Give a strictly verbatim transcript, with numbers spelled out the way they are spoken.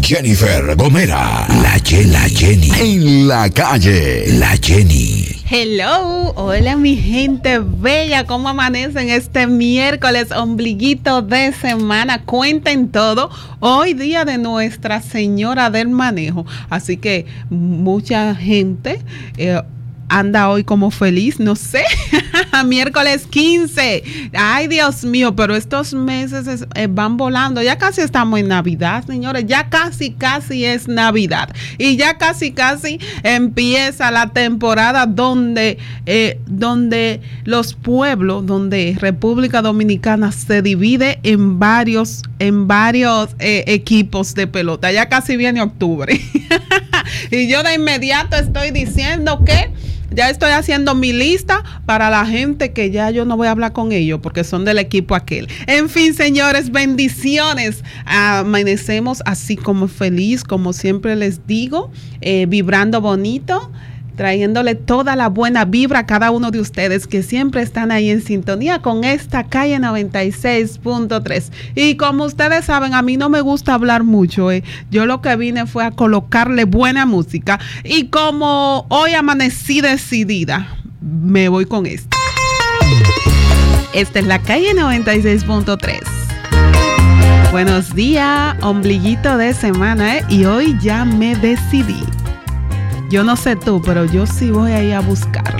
Jennifer Gomera, la Jenny, la Jenny, en la calle, la Jenny. Hello, hola mi gente bella, ¿cómo amanecen este miércoles, ombliguito de semana? Cuenten todo, hoy día de Nuestra Señora del Manejo, así que mucha gente eh, anda hoy como feliz, no sé, miércoles quince, ay Dios mío, pero estos meses es, eh, van volando, ya casi estamos en Navidad, señores, ya casi casi es Navidad, y ya casi casi empieza la temporada donde, eh, donde los pueblos, donde República Dominicana se divide en varios, en varios eh, equipos de pelota, ya casi viene octubre, y yo de inmediato estoy diciendo que ya estoy haciendo mi lista para la gente que ya yo no voy a hablar con ellos porque son del equipo aquel. En fin, señores, bendiciones. Amanecemos así como feliz, como siempre les digo, eh, vibrando bonito, trayéndole toda la buena vibra a cada uno de ustedes que siempre están ahí en sintonía con esta calle noventa y seis punto tres. Y como ustedes saben, a mí no me gusta hablar mucho, eh. Yo lo que vine fue a colocarle buena música. Y como hoy amanecí decidida, me voy con esta. Esta es la calle noventa y seis punto tres. Buenos días, ombliguito de semana, eh. Y hoy ya me decidí. Yo no sé tú, pero yo sí voy a ir a buscarlo.